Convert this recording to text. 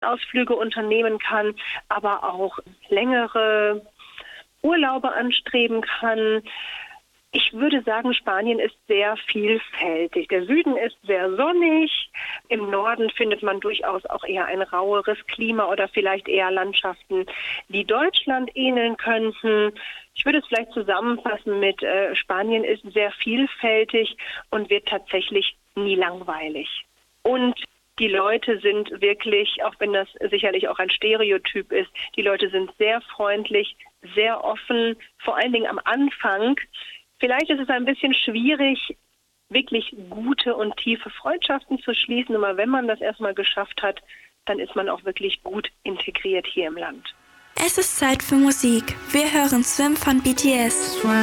Ausflüge unternehmen kann, aber auch längere Urlaube anstreben kann. Ich würde sagen, Spanien ist sehr vielfältig. Der Süden ist sehr sonnig. Im Norden findet man durchaus auch eher ein raueres Klima oder vielleicht eher Landschaften, die Deutschland ähneln könnten. Ich würde es vielleicht zusammenfassen mit Spanien ist sehr vielfältig und wird tatsächlich nie langweilig. Und die Leute sind wirklich, auch wenn das sicherlich auch ein Stereotyp ist, die Leute sind sehr freundlich, sehr offen, vor allen Dingen am Anfang. Vielleicht ist es ein bisschen schwierig, wirklich gute und tiefe Freundschaften zu schließen, aber wenn man das erstmal geschafft hat, dann ist man auch wirklich gut integriert hier im Land. Es ist Zeit für Musik. Wir hören Swim von BTS.